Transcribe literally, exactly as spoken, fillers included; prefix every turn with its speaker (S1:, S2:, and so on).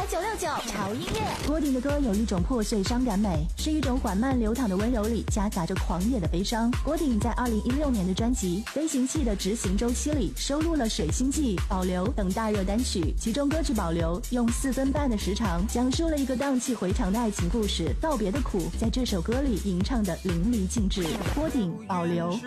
S1: 九六九潮音乐。
S2: 郭顶的歌有一种破碎伤感美，是一种缓慢流淌的温柔里夹杂着狂野的悲伤。郭顶在二零一六年的专辑《飞行器的执行周期》里收录了《水星记》、《保留》等大热单曲，其中歌曲《保留》用四分半的时长讲述了一个荡气回肠的爱情故事，道别的苦在这首歌里吟唱的淋漓尽致。郭顶《保留》。